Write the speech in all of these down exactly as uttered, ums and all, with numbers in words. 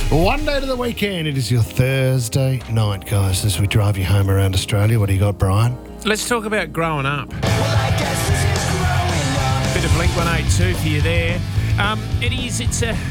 One day to the weekend. It is your Thursday night, guys, as we drive you home around Australia. What do you got, Brian? Let's talk about growing up. Bit of Blink one eighty-two for you there. Um, it is, it's a...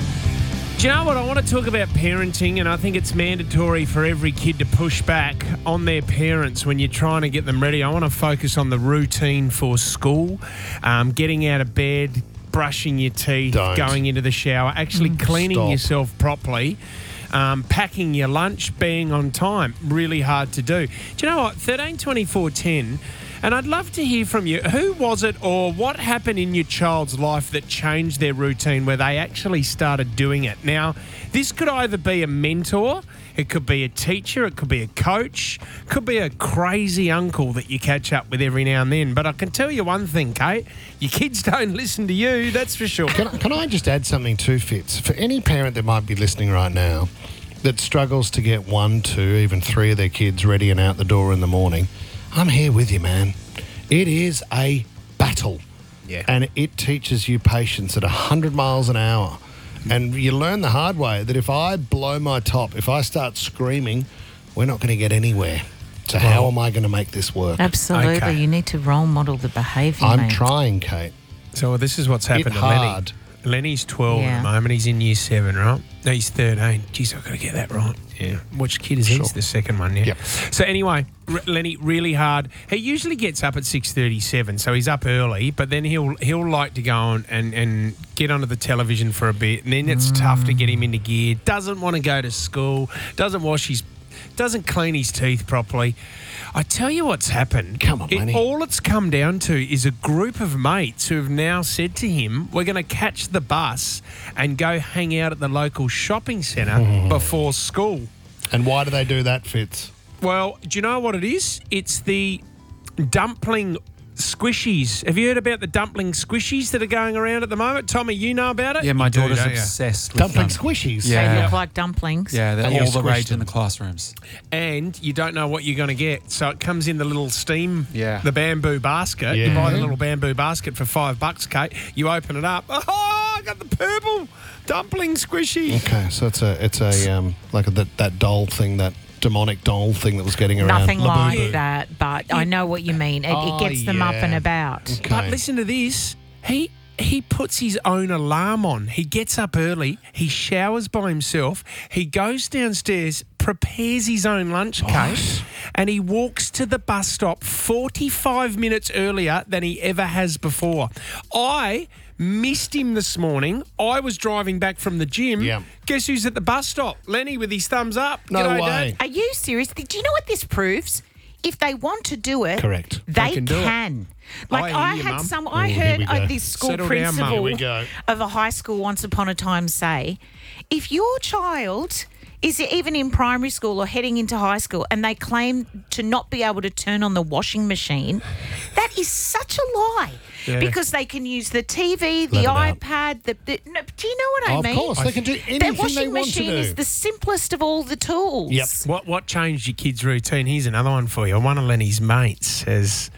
Do you know what? I want to talk about parenting, and I think it's mandatory for every kid to push back on their parents when you're trying to get them ready. I want to focus on the routine for school, um, getting out of bed, brushing your teeth, Don't. going into the shower, actually Mm. cleaning Stop. yourself properly, um, packing your lunch, being on time. Really hard to do. Do you know what? thirteen twenty-four ten, and I'd love to hear from you. Who was it or what happened in your child's life that changed their routine where they actually started doing it? Now, this could either be a mentor, it could be a teacher, it could be a coach, could be a crazy uncle that you catch up with every now and then. But I can tell you one thing, Kate, your kids don't listen to you, that's for sure. Can I, can I just add something too, Fitz? For any parent that might be listening right now that struggles to get one, two, even three of their kids ready and out the door in the morning, I'm here with you, man. It is a battle. Yeah. And it teaches you patience at one hundred miles an hour. And you learn the hard way that if I blow my top, if I start screaming, we're not going to get anywhere. So how am I going to make this work? Absolutely. Okay. You need to role model the behaviour, I'm mate. trying, Kate. So this is what's happened It to Lenny. hard. Lenny's twelve Yeah. at the moment. He's in year seven, right? No, he's thirteen. Geez, I've got to get that right. Yeah. Which kid is he? Sure. He's the second one, yeah. Yep. So anyway, R- Lenny, really hard. He usually gets up at six thirty-seven, so he's up early, but then he'll he'll like to go on and, and get onto the television for a bit, and then it's tough to get him into gear. Doesn't want to go to school, doesn't wash his... doesn't clean his teeth properly. I tell you what's happened. Come on, It- Lenny. all it's come down to is a group of mates who have now said to him, we're going to catch the bus and go hang out at the local shopping centre before school. And why do they do that, Fitz? Well, do you know what it is? It's the dumpling squishies. Have you heard about the dumpling squishies that are going around at the moment? Tommy, you know about it? Yeah, my You do, daughter's don't you? obsessed with Dumpling them. squishies? Yeah. They look like dumplings. Yeah, they're And you all the squish rage in them. the classrooms. And you don't know what you're going to get. So it comes in the little steam, Yeah. the bamboo basket. You Yeah. buy the little bamboo basket for five bucks, Kate. You open it up. Oh, I got the purple dumpling squishy. Okay, so it's a it's a um like a, that that doll thing, that demonic doll thing that was getting around. Nothing like Labubu. that, but I know what you mean. It, Oh, it gets them up yeah. and about. Okay. But listen to this. He he puts his own alarm on. He gets up early. He showers by himself. He goes downstairs, prepares his own lunch case, and he walks to the bus stop forty-five minutes earlier than he ever has before. I missed him this morning. I was driving back from the gym. Yeah. Guess who's at the bus stop? Lenny with his thumbs up. No G'day, way. Dad. Are you serious? Do you know what this proves? If they want to do it, Correct. They, can do it. can. Like I I, hear you, had Mum. some. Oh, I here heard we uh, go. this school Settle down, Mum. principal Here we go. of a high school once upon a time say, if your child is even in primary school or heading into high school and they claim to not be able to turn on the washing machine, that is such a lie. Yeah. Because they can use the T V, the Let it out. iPad, the, the no, do you know what I Of mean? course, they can do anything That they washing want to machine do. is the simplest of all the tools. Yep. What what changed your kid's routine? Here's another one for you. One of Lenny's mates has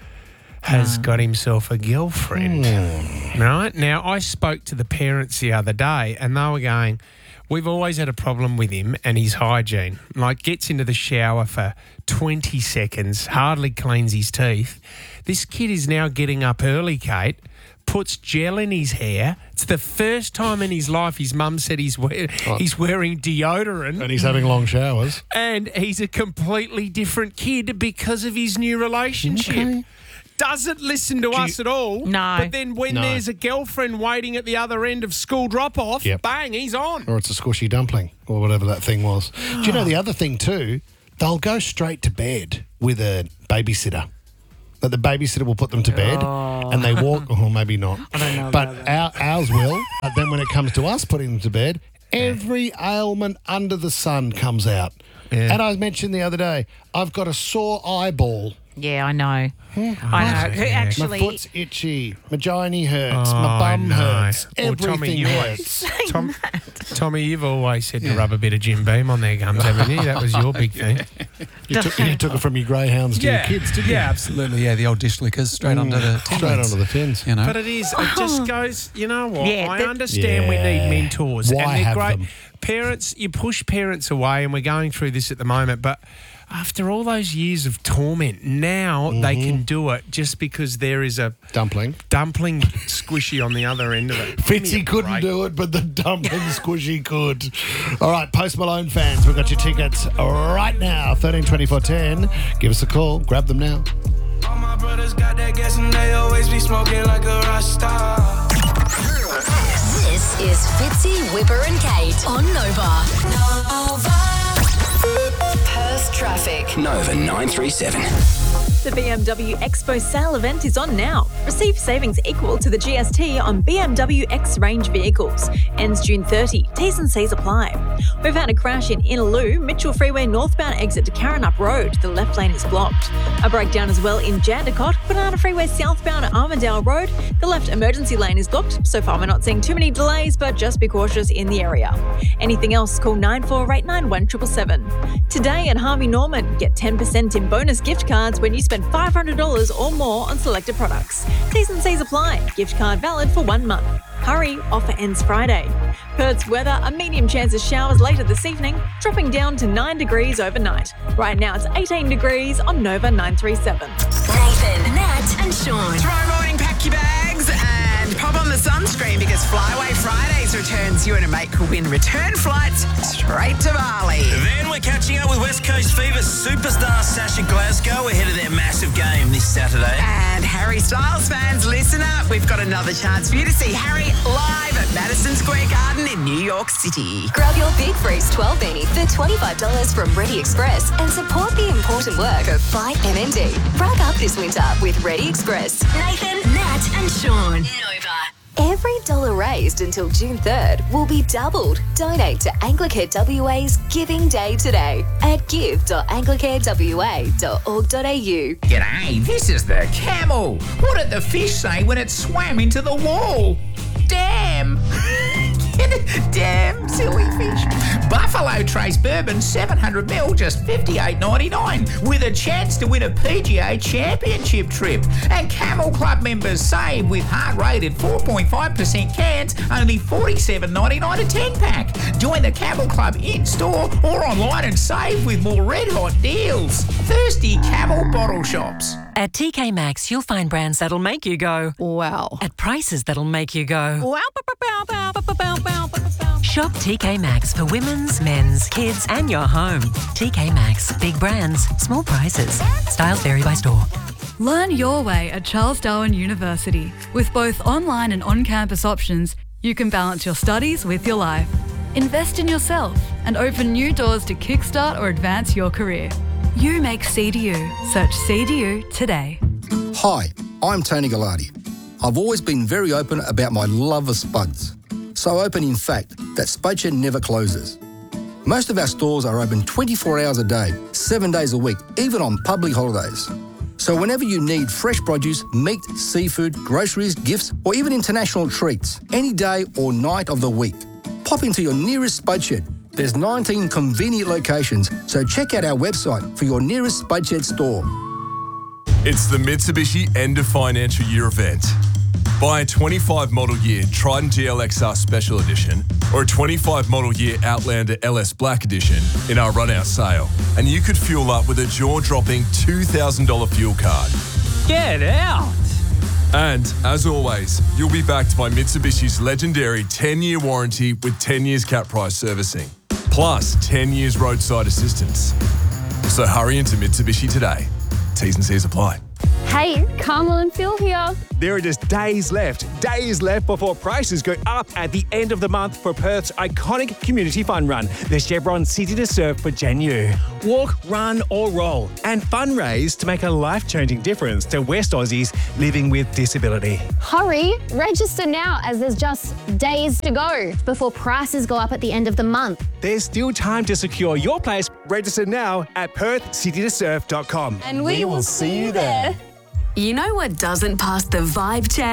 has got himself a girlfriend. Right? Now, I spoke to the parents the other day and they were going, we've always had a problem with him and his hygiene. Like, gets into the shower for twenty seconds, hardly cleans his teeth. This kid is now getting up early, Kate, puts gel in his hair. It's the first time in his life his mum said he's, wear- he's wearing deodorant. And he's having long showers. And he's a completely different kid because of his new relationship. Okay. Doesn't listen to us at all. No. But then when No. there's a girlfriend waiting at the other end of school drop-off, Yep. bang, he's on. Or it's a squishy dumpling or whatever that thing was. Do you know the other thing too? They'll go straight to bed with a babysitter. That the babysitter will put them to bed and they walk, or maybe not. I don't know. But our, ours will. But then when it comes to us putting them to bed, every ailment under the sun comes out. Yeah. And I mentioned the other day, I've got a sore eyeball. Yeah, I know. I know. Who Yeah. actually? My foot's itchy. My giny hurts. my Oh, bum no. hurts. Well, Everything Tommy, you hurts. Tom, Tommy, you've always said to rub a bit of Jim Beam on their gums, haven't you? That was your big thing. You took, you took it from your greyhounds to your kids, didn't you? Yeah, absolutely. Yeah, the old dish lickers straight under the tin Straight lids, onto the tins. You know, But it is, it just goes, you know what? Yeah, I that- understand we Yeah. need mentors. Why and they're have great. them? parents, you push parents away, and we're going through this at the moment, but after all those years of torment, now Mm-hmm. they can do it just because there is a Dumpling. dumpling squishy on the other end of it. Give me a Fitzy couldn't break. do it, but the dumpling squishy could. All right, Post Malone fans, we've got your tickets right now. thirteen twenty-four ten. Give us a call. Grab them now. All my brothers got that gas and they always be smoking like a Rasta. This is Fitzy, Whipper and Kate on Nova. Perth traffic. Nova nine three seven. The B M W Expo sale event is on now. Receive savings equal to the G S T on B M W X-Range vehicles. Ends June thirtieth. T's and C's apply. We've had a crash in Innaloo, Mitchell Freeway northbound exit to Karrinyup Road. The left lane is blocked. A breakdown as well in Jandakot, Banana Freeway southbound Armandale Road. The left emergency lane is blocked. So far we're not seeing too many delays, but just be cautious in the area. Anything else, call nine four eight nine one seven seven seven. Today at Harvey Norman, get ten percent in bonus gift cards when you spend five hundred dollars or more on selected products. T's and C's apply. Gift card valid for one month. Hurry, offer ends Friday. Perth's weather, a medium chance of showers later this evening, dropping down to nine degrees overnight. Right now it's eighteen degrees on Nova nine three seven. Nathan, Nat and Sean. Tomorrow morning, pack your bags and pop on the sunscreen because Flyway Fridays returns. You and a mate could win return flights straight to Bali. Then we're catching up with West Coast Fever superstar Sasha Glasgow ahead of their massive game this Saturday. And Harry Styles fans, listen up. We've got another chance for you to see Harry live at Madison Square Garden in New York City. Grab your Big Freeze twelve beanie for twenty-five dollars from Ready Express and support the important work of Fight M N D. Rack up this winter with Ready Express. Nathan, Nat and Sean. Nova. Every dollar raised until June third will be doubled. Donate to Anglicare W A's Giving Day today at give dot anglicare w a dot org dot a u. G'day, this is the camel. What did the fish say when it swam into the wall? Damn! Damn, silly fish. Buffalo Trace Bourbon seven hundred mil, just fifty-eight ninety-nine, with a chance to win a P G A Championship trip. And Camel Club members save with heart-rated four point five percent cans, only forty-seven ninety-nine a ten-pack. Join the Camel Club in-store or online and save with more red-hot deals. Thirsty Camel Bottle Shops. At T K Maxx, you'll find brands that'll make you go, wow, at prices that'll make you go, wow. Shop T K Maxx for women's, men's, kids, and your home. T K Maxx, big brands, small prices. Styles vary by store. Learn your way at Charles Darwin University. With both online and on-campus options, you can balance your studies with your life. Invest in yourself and open new doors to kickstart or advance your career. You make C D U. Search C D U today. Hi, I'm Tony Gallardi. I've always been very open about my love of spuds. So open, in fact, that Spudshed never closes. Most of our stores are open twenty-four hours a day, seven days a week, even on public holidays. So whenever you need fresh produce, meat, seafood, groceries, gifts, or even international treats, any day or night of the week, pop into your nearest Spudshed. There's nineteen convenient locations, so check out our website for your nearest Spudshed store. It's the Mitsubishi End of Financial Year event. Buy a twenty-five model year Triton G L X R Special Edition or a twenty-five model year Outlander L S Black Edition in our run-out sale, and you could fuel up with a jaw-dropping two thousand dollars fuel card. Get out! And, as always, you'll be backed by Mitsubishi's legendary ten-year warranty with ten years cap price servicing, plus ten years roadside assistance. So hurry into Mitsubishi today. T's and C's apply. Hey, Carmel and Phil here. There are just days left, days left before prices go up at the end of the month for Perth's iconic community fun run, the Chevron City to Surf for Janu. Walk, run or roll and fundraise to make a life-changing difference to West Aussies living with disability. Hurry, register now as there's just days to go before prices go up at the end of the month. There's still time to secure your place. Register now at perth city to surf dot com. And we, we will see you there. You know what doesn't pass the vibe check?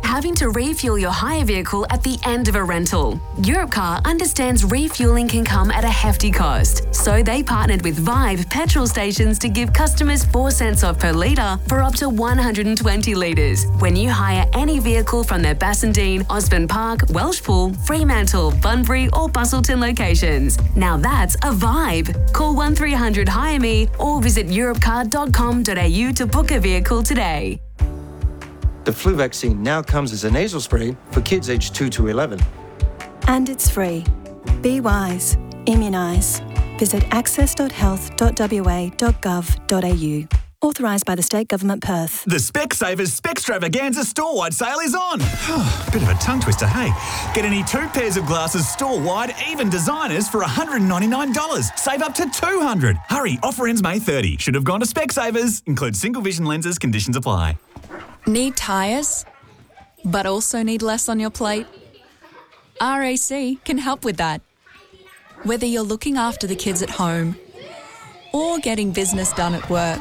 having to refuel your hire vehicle at the end of a rental. Europcar understands refueling can come at a hefty cost, so they partnered with Vibe petrol stations to give customers four cents off per litre for up to one hundred twenty litres when you hire any vehicle from their Bassendean, Osborne Park, Welshpool, Fremantle, Bunbury or Bustleton locations. Now that's a vibe. Call one three hundred hire me or visit europcar dot com dot a u to book a vehicle today. The flu vaccine now comes as a nasal spray for kids aged two to eleven. And it's free. Be wise. Immunise. Visit access dot health dot w a dot gov dot a u. Authorised by the State Government, Perth. The Specsavers Specstravaganza store-wide sale is on. Bit of a tongue twister, hey? Get any two pairs of glasses store-wide, even designers, for one hundred ninety-nine dollars. Save up to two hundred dollars. Hurry, offer ends May thirtieth. Should have gone to Specsavers. Includes single vision lenses, conditions apply. Need tyres, but also need less on your plate? R A C can help with that. Whether you're looking after the kids at home or getting business done at work,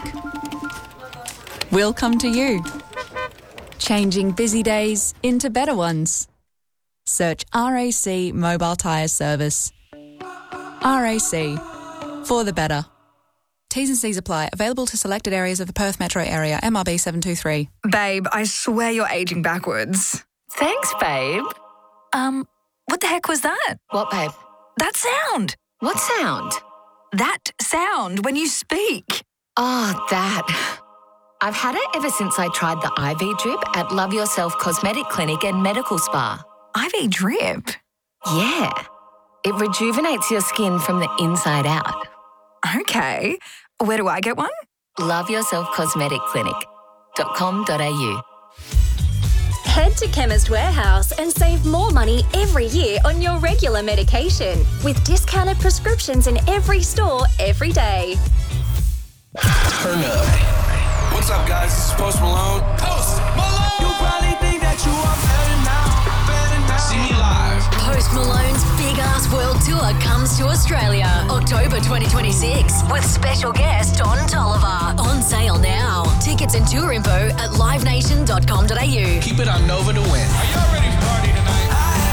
we'll come to you. Changing busy days into better ones. Search R A C Mobile Tyre Service. R A C, for the better. T's and C's apply. Available to selected areas of the Perth metro area. M R B seven two three. Babe, I swear you're aging backwards. Thanks, babe. Um, what the heck was that? What, babe? That sound. What sound? That sound when you speak. Oh, that. I've had it ever since I tried the I V drip at Love Yourself Cosmetic Clinic and Medical Spa. I V drip? Yeah. It rejuvenates your skin from the inside out. Okay. Where do I get one? Love Yourself Cosmetic Clinic dot com dot a u. Head to Chemist Warehouse and save more money every year on your regular medication with discounted prescriptions in every store every day. Turn up. What's up, guys? This is Post Malone. Post Malone! You probably think that you are better now. Better now. See me live. Post Malone's Big Ass World Tour comes to Australia October twenty twenty-six with special guest Don Tolliver. On sale now. Tickets and tour info at live nation dot com dot a u. Keep it on Nova to win. Are y'all ready to party tonight?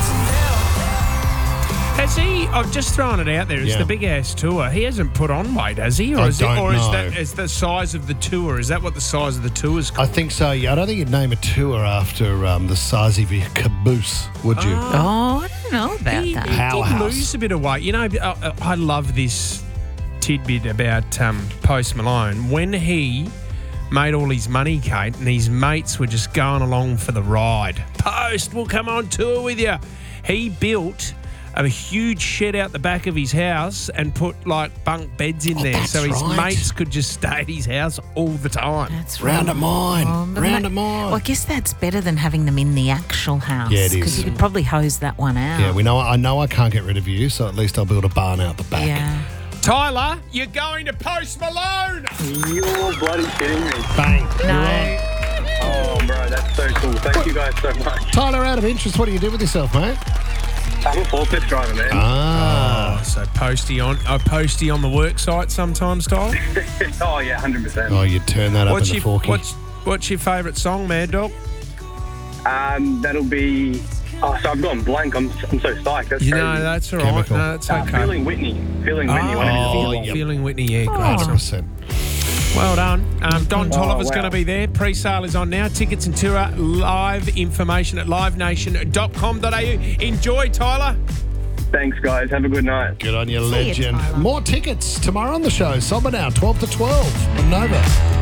Has he? I've just thrown it out there. It's Yeah. the Big Ass Tour. He hasn't put on weight, has he? Or I is it, don't or is know. that is the size of the tour? Is that what the size of the tour is called? I think so, yeah. I don't think you'd name a tour after um, the size of your caboose, would you? Oh, I don't know about he, that. he did Powerhouse. lose a bit of weight. You know, I, I love this tidbit about um, Post Malone. When he made all his money, Kate, and his mates were just going along for the ride. Post, we'll come on tour with you. He built a huge shed out the back of his house and put like bunk beds in Oh, there, that's so his right. mates could just stay at his house all the time. That's Round right. of mine. Oh, but Round ma- of mine. Well, I guess that's better than having them in the actual house. Yeah, it is. Because you could probably hose that one out. Yeah, we know. I know I can't get rid of you, so at least I'll build a barn out the back. Yeah. Tyler, you're going to Post Malone. You're bloody kidding me. Bang. No. Oh, bro, that's so cool. Thank you guys so much. Tyler, out of interest, what do you do with yourself, mate? I'm a forklift driver, man. Ah. Oh, so posty on a posty on the work site sometimes, Tyler. Oh, yeah, one hundred percent. Oh, you turn that up What's in your the forky. what's what's your favourite song, Mad Dog? Um, that'll be... Oh, so I've gone blank. I'm, I'm so psyched. That's You crazy. know, that's all right. Chemical. No, that's Uh, okay. Feeling Whitney. Feeling Whitney. whatever Oh, you feeling, feel. feeling Whitney, yeah, great one hundred song. percent. Well done. Um, Don Oh, Tolliver's wow. going to be there. Pre-sale is on now. Tickets and tour live information at live nation dot com dot a u. Enjoy, Tyler. Thanks, guys. Have a good night. Good on you, See you, legend. Tyler. More tickets tomorrow on the show. Sober now, twelve to twelve on Nova.